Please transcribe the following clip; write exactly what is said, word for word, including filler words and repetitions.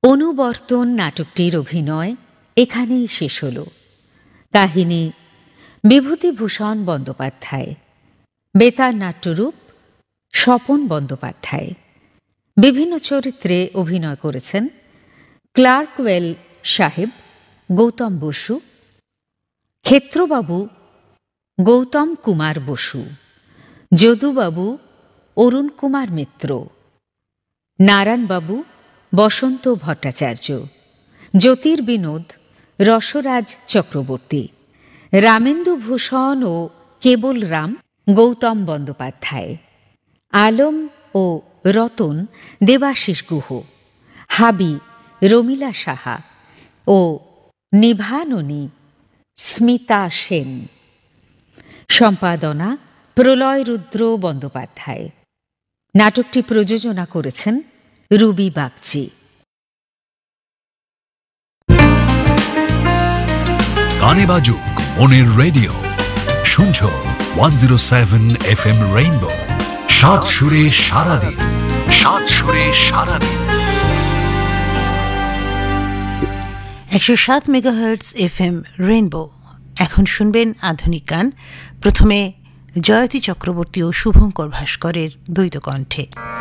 অনুবর্তন নাটকটির অভিনয় এখানেই শেষ হল। কাহিনী বিভূতিভূষণ বন্দ্যোপাধ্যায়, বেতার নাট্যরূপ স্বপন বন্দ্যোপাধ্যায়। বিভিন্ন চরিত্রে অভিনয় করেছেন ক্লার্কওয়েল সাহেব গৌতম বসু, ক্ষেত্রবাবু গৌতম কুমার বসু, যদুবাবু অরুণ কুমার মিত্র, নারায়ণবাবু বসন্ত ভট্টাচার্য, জ্যোতির্বিনোদ রসরাজ চক্রবর্তী, রামেন্দু ভূষণ ও কেবল রাম গৌতম বন্দ্যোপাধ্যায়, আলম ও রতন দেবাশিস গুহ, হাবি রমিলা সাহা ও নিভাননী স্মিতা সেন। সম্পাদনা প্রলয় রুদ্র বন্দ্যোপাধ্যায়। নাটকটি প্রযোজনা করেছেন রুবি বাগচি। গানে বাজুক মনের রেডিও, শুনছ one zero seven F M rainbow. সাত সুরে সারাদিন, সাত সুরে সারাদিন। একশো সাত মেগাহার্টজ এফ এম রেইনবো। এখন শুনবেন আধুনিক গান। প্রথমে জয়তী চক্রবর্তী ও শুভঙ্কর ভাস্করের দ্বৈত কণ্ঠে।